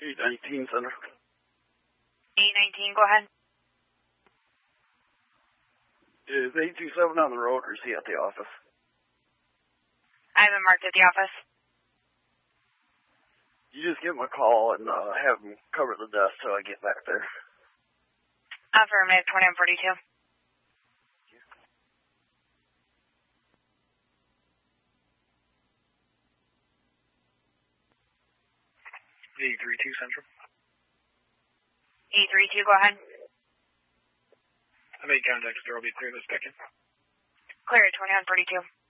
819 Center. 819, go ahead. Is 827 on the road, or is he at the office? I have him marked at the office. You just give him a call and have him cover the desk till I get back there. Affirmative, 2142. Central. 832, go ahead. I made contact, so I'll be clear this second. Clear, 2142.